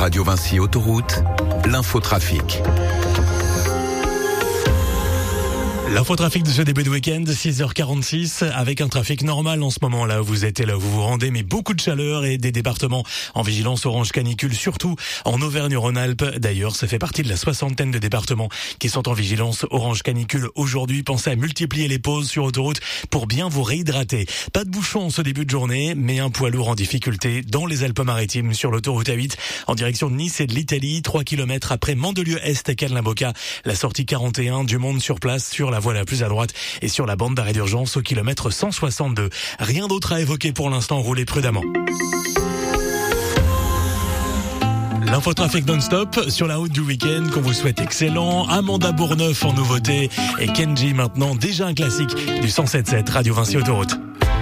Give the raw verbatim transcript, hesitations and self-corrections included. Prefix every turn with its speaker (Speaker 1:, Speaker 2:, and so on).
Speaker 1: Radio Vinci Autoroute, l'infotrafic.
Speaker 2: L'infotrafic de ce début de week-end, six heures quarante-six, avec un trafic normal en ce moment, là où vous êtes et là où vous vous rendez, mais beaucoup de chaleur et des départements en vigilance orange canicule, surtout en Auvergne-Rhône-Alpes. D'ailleurs, ça fait partie de la soixantaine de départements qui sont en vigilance orange canicule aujourd'hui. Pensez à multiplier les pauses sur autoroute pour bien vous réhydrater. Pas de bouchons en ce début de journée, mais un poids lourd en difficulté dans les Alpes-Maritimes sur l'autoroute A huit en direction de Nice et de l'Italie, trois kilomètres après Mandelieu-Est, Cadelin-Boca. La sortie quarante et un, du monde sur place sur la voie la plus à droite et sur la bande d'arrêt d'urgence au kilomètre cent soixante-deux. Rien d'autre à évoquer pour l'instant, roulez prudemment. L'infotrafic non-stop sur la route du week-end qu'on vous souhaite excellent. Amanda Bourneuf en nouveauté et Kenji maintenant, déjà un classique du cent sept sept Radio Vinci Autoroute.